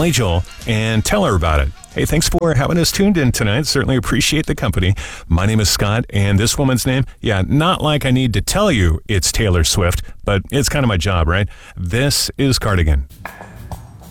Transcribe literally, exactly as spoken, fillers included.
Billy Joel and tell her about it. Hey, thanks for having us tuned in tonight. Certainly appreciate the company. My name is Scott, and this woman's name, yeah, not like I need to tell you it's Taylor Swift, but it's kind of my job, right? This is Cardigan.